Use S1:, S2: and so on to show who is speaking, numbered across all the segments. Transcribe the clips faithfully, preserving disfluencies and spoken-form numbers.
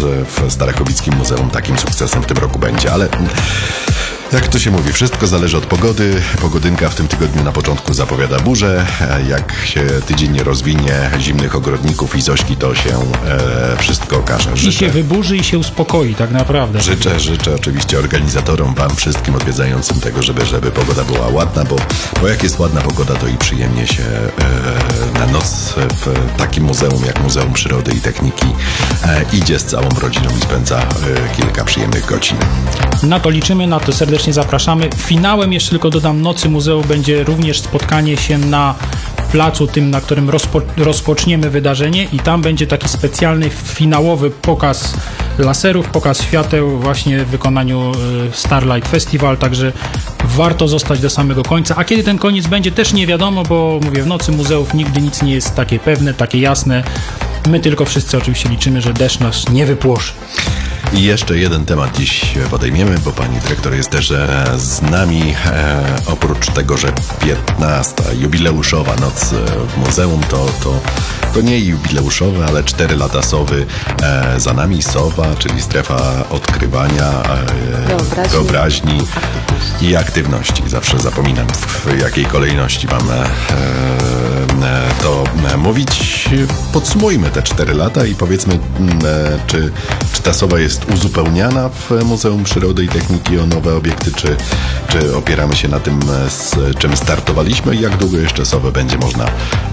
S1: w Starachowickim Muzeum takim sukcesem w tym roku będzie, ale jak to się mówi, wszystko zależy od pogody. Pogodynka w tym tygodniu na początku zapowiada burzę. Jak się tydzień nie rozwinie, zimnych ogrodników i Zośki, to się e, wszystko okaże.
S2: Życzę, I się wyburzy i się uspokoi tak naprawdę.
S1: Życzę, życzę oczywiście organizatorom, wam wszystkim odwiedzającym tego, żeby, żeby pogoda była ładna, bo, bo jak jest ładna pogoda, to i przyjemnie się e, na noc w takim muzeum jak Muzeum Przyrody i Techniki e, idzie z całą rodziną i spędza e, kilka przyjemnych godzin.
S2: Na to liczymy, na to serdecznie zapraszamy. Finałem, jeszcze tylko dodam, Nocy Muzeum będzie również spotkanie się na placu tym, na którym rozpo, rozpoczniemy wydarzenie i tam będzie taki specjalny, finałowy pokaz laserów, pokaz świateł właśnie w wykonaniu Starlight Festival, także warto zostać do samego końca. A kiedy ten koniec będzie, też nie wiadomo, bo mówię, w Nocy Muzeów nigdy nic nie jest takie pewne, takie jasne. My tylko wszyscy oczywiście liczymy, że deszcz nas nie wypłoszy.
S1: I jeszcze jeden temat dziś podejmiemy, bo pani dyrektor jest też z nami. E, oprócz tego, że piętnasta jubileuszowa noc w muzeum, to, to, to nie jubileuszowe, ale cztery lata Sowy e, za nami. Sowa, czyli strefa odkrywania, e, wyobraźni, wyobraźni i aktywności. Zawsze zapominam, w jakiej kolejności mam e, e, to mówić. Podsumujmy te cztery lata i powiedzmy, e, czy, czy ta Sowa jest uzupełniana w Muzeum Przyrody i Techniki o nowe obiekty, czy, czy opieramy się na tym, z czym startowaliśmy i jak długo jeszcze Sowę będzie można e,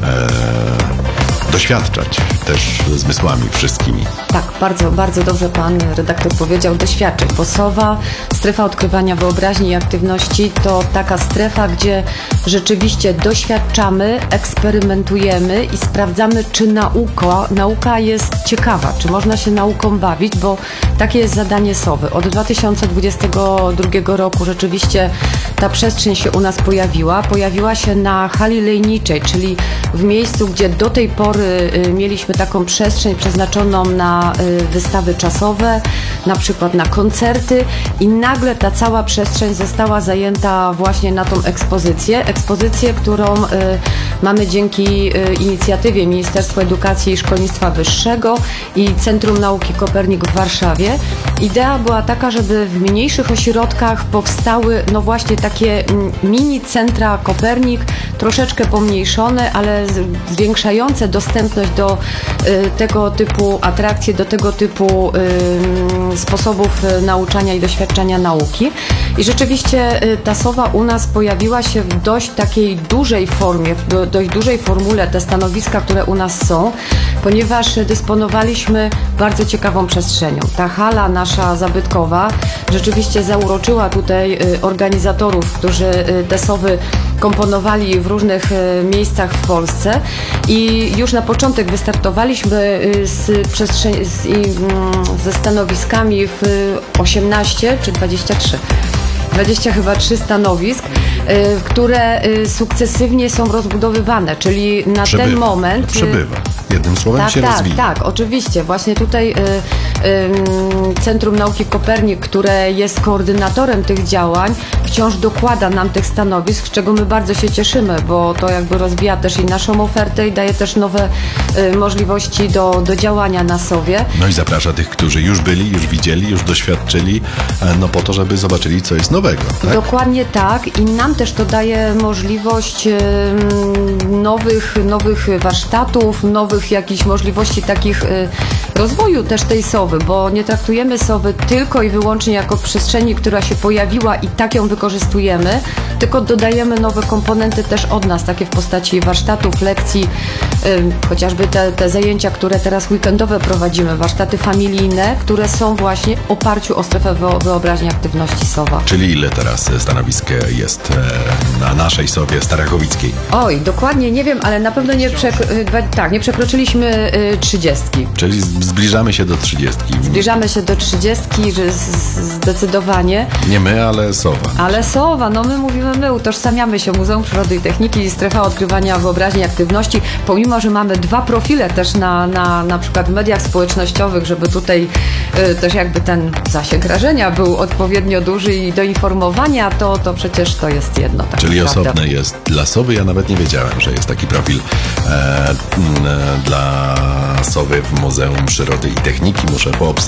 S1: doświadczać też zmysłami wszystkimi.
S3: Tak, bardzo, bardzo dobrze pan redaktor powiedział, doświadczeń, bo Sowa, strefa odkrywania wyobraźni i aktywności to taka strefa, gdzie rzeczywiście doświadczamy, eksperymentujemy i sprawdzamy, czy nauka, nauka jest ciekawa, czy można się nauką bawić, bo takie jest zadanie Sowy. Od dwa tysiące dwudziestego drugiego roku rzeczywiście ta przestrzeń się u nas pojawiła. Pojawiła się na hali lejniczej, czyli w miejscu, gdzie do tej pory mieliśmy taką przestrzeń przeznaczoną na wystawy czasowe, na przykład na koncerty i nagle ta cała przestrzeń została zajęta właśnie na tą ekspozycję. Ekspozycję, którą mamy dzięki inicjatywie Ministerstwa Edukacji i Szkolnictwa Wyższego i Centrum Nauki Kopernik w Warszawie. Idea była taka, żeby w mniejszych ośrodkach powstały no właśnie takie mini centra Kopernik, troszeczkę pomniejszone, ale zwiększające dostępność do y, tego typu atrakcji, do tego typu y, sposobów nauczania i doświadczania nauki. I rzeczywiście y, ta Sowa u nas pojawiła się w dość takiej dużej formie, w do, dość dużej formule, te stanowiska, które u nas są, ponieważ dysponowaliśmy bardzo ciekawą przestrzenią. Ta hala nasza zabytkowa rzeczywiście zauroczyła tutaj y, organizatorów, którzy y, te Sowy komponowali w różnych y, miejscach w Polsce i już na początek wystartowaliśmy y, z przestrzeń, z, y, ze stanowiskami w osiemnaście czy dwadzieścia trzy. dwadzieścia chyba trzy stanowisk, y, które y, sukcesywnie są rozbudowywane, czyli na
S1: Przebywa,
S3: ten moment...
S1: Przebywa. Jednym słowem
S3: tak,
S1: się
S3: tak,
S1: rozwija.
S3: Tak, oczywiście. Właśnie tutaj y, y, Centrum Nauki Kopernik, które jest koordynatorem tych działań, wciąż dokłada nam tych stanowisk, z czego my bardzo się cieszymy, bo to jakby rozwija też i naszą ofertę i daje też nowe y, możliwości do, do działania na Sowie.
S1: No i zaprasza tych, którzy już byli, już widzieli, już doświadczyli, no po to, żeby zobaczyli, co jest nowego. Tak?
S3: Dokładnie tak i nam też to daje możliwość y, nowych, nowych warsztatów, nowych jakichś możliwości takich y, rozwoju też tej Sowy, bo nie traktujemy Sowy tylko i wyłącznie jako przestrzeni, która się pojawiła i tak ją wykorzystujemy, tylko dodajemy nowe komponenty też od nas, takie w postaci warsztatów, lekcji, y, chociażby te, te zajęcia, które teraz weekendowe prowadzimy, warsztaty familijne, które są właśnie w oparciu o strefę wyobraźni aktywności Sowa.
S1: Czyli ile teraz stanowisk jest na naszej Sowie starachowickiej?
S3: Oj, dokładnie nie wiem, ale na pewno nie, przek- tak, nie przekroczyliśmy trzydziestki.
S1: Czyli zbliżamy się do trzydziestki.
S3: Zbliżamy się do trzydziestki, że zdecydowanie.
S1: Nie my, ale Sowa.
S3: Ale Sowa, no my mówimy, my utożsamiamy się Muzeum Przyrody i Techniki i strefa odkrywania wyobraźni i aktywności, pomimo, że mamy dwa profile też na, na, na przykład w mediach społecznościowych, żeby tutaj y, też jakby ten zasięg rażenia był odpowiednio duży i do informowania, to, to przecież to jest jedno. Tak
S1: Czyli
S3: naprawdę.
S1: Osobne jest dla Sowy. Ja nawet nie wiedziałem, że jest taki profil e, e, dla Sowy w Muzeum Przyrody i Techniki. Muszę poobserwować.